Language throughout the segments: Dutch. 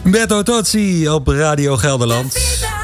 Beto Tozzi op Radio Gelderland.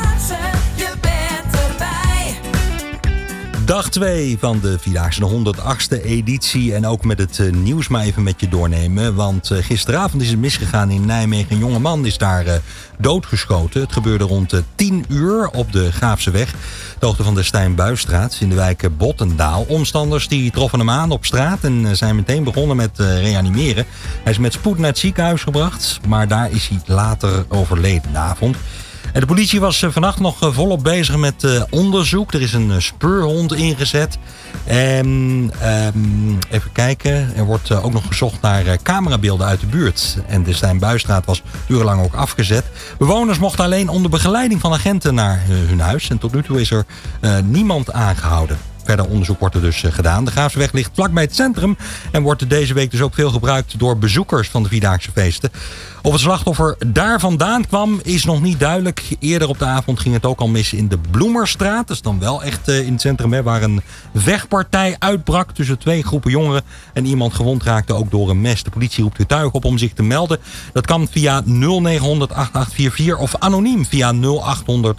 Dag 2 van de Vierdaagse, de 108e editie. En ook met het nieuws maar even met je doornemen. Want gisteravond is het misgegaan in Nijmegen. Een jonge man is daar doodgeschoten. Het gebeurde rond 10 uur op de Graafseweg. De hoogte van de Stijn-Buisstraat in de wijk Bottendaal. Omstanders die troffen hem aan op straat en zijn meteen begonnen met reanimeren. Hij is met spoed naar het ziekenhuis gebracht. Maar daar is hij later overleden de avond. En de politie was vannacht nog volop bezig met onderzoek. Er is een speurhond ingezet. En even kijken, er wordt ook nog gezocht naar camerabeelden uit de buurt. En de Stijn-Buisstraat was urenlang ook afgezet. Bewoners mochten alleen onder begeleiding van agenten naar hun huis. En tot nu toe is er niemand aangehouden. Verder onderzoek wordt er dus gedaan. De Graafseweg ligt vlakbij het centrum en wordt deze week dus ook veel gebruikt door bezoekers van de Vierdaagse feesten. Of het slachtoffer daar vandaan kwam is nog niet duidelijk. Eerder op de avond ging het ook al mis in de Bloemerstraat. Dat is dan wel echt in het centrum, waar een vechtpartij uitbrak tussen twee groepen jongeren. En iemand gewond raakte ook door een mes. De politie roept getuigen op om zich te melden. Dat kan via 0900 8844 of anoniem via 0800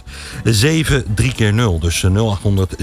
73x0. Dus 0800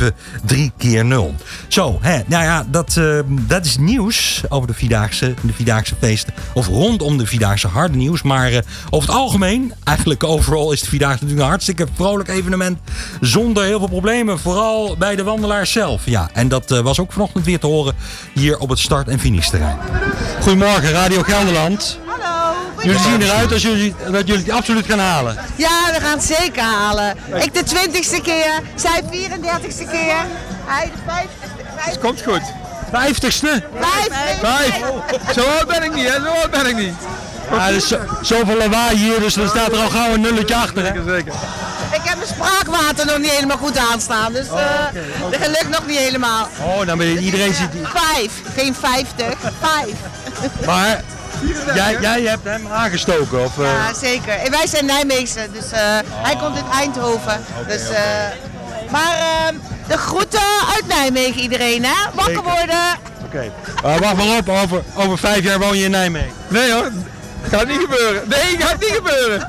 73x0. Zo, nou ja, dat is nieuws over de Vierdaagse feesten. Of rondom de Vierdaagse, harde nieuws. Maar over het algemeen, eigenlijk overal, is de Vierdaagse natuurlijk een hartstikke vrolijk evenement. Zonder heel veel problemen. Vooral bij de wandelaars zelf. Ja, en dat was ook vanochtend weer te horen hier op het start- en finishterrein. Goedemorgen, Radio Gelderland. Hallo. Jullie zien eruit dat jullie het absoluut gaan halen. Ja, we gaan het zeker halen. Ik de 20ste keer, zij 34ste keer. Hij de 50ste. Het komt goed. 50ste? 5. Zo oud ben ik niet, hè? Zo oud ben ik niet. Ja, er is zoveel lawaai hier, dus er staat er al gauw een nulletje achter. Hè? Zeker. Ik heb mijn spraakwater nog niet helemaal goed aanstaan, dus dat gelukt nog niet helemaal. Oh, dan ben je, iedereen ziet... 5, geen 50, 5. Maar jij hebt hem aangestoken, of... Ja, zeker. En wij zijn Nijmeegse, dus hij komt uit Eindhoven. Dus, maar de groeten uit Nijmegen iedereen, hè? Wakker worden! Oké. Wacht maar op, over 5 jaar woon je in Nijmegen. Nee hoor, gaat niet gebeuren. Nee, gaat niet gebeuren.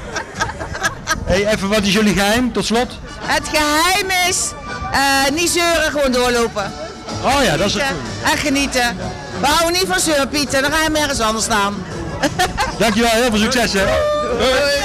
Hey, even, wat is jullie geheim, tot slot? Het geheim is niet zeuren, gewoon doorlopen. Oh ja, dat is het. En genieten. We houden niet van zeurpieten, dan ga je ergens anders staan. Dankjewel, heel veel succes hè. Doei.